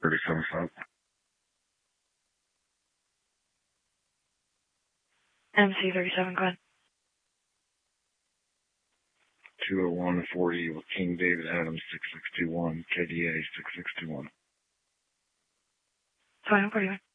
37 South. MC 37, go ahead. 20140 with King David Adams 6621, KDA 6621. Fine, I'll call you back.